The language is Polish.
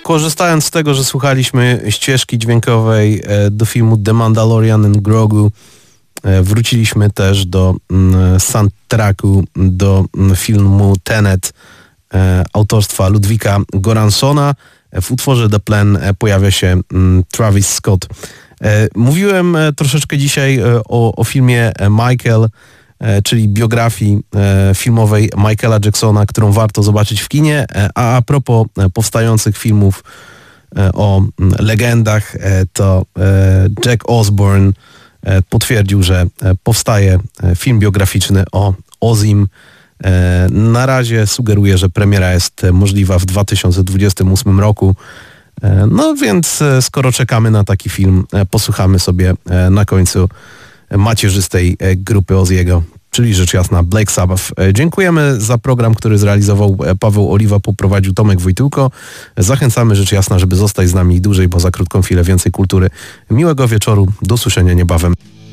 Korzystając z tego, że słuchaliśmy ścieżki dźwiękowej do filmu The Mandalorian and Grogu, wróciliśmy też do soundtracku do filmu Tenet autorstwa Ludwika Göranssona. W utworze The Plan pojawia się Travis Scott. Mówiłem troszeczkę dzisiaj o filmie Michael, czyli biografii filmowej Michaela Jacksona, którą warto zobaczyć w kinie. A propos powstających filmów o legendach, to Jack Osbourne potwierdził, że powstaje film biograficzny o Ozim. Na razie sugeruje, że premiera jest możliwa w 2028 roku. No więc skoro czekamy na taki film, posłuchamy sobie na końcu macierzystej grupy Oziego, czyli rzecz jasna Black Sabbath. Dziękujemy za program, który zrealizował Paweł Oliwa, poprowadził Tomek Wojtyłko. Zachęcamy rzecz jasna, żeby zostać z nami dłużej, bo za krótką chwilę więcej kultury. Miłego wieczoru, do usłyszenia niebawem.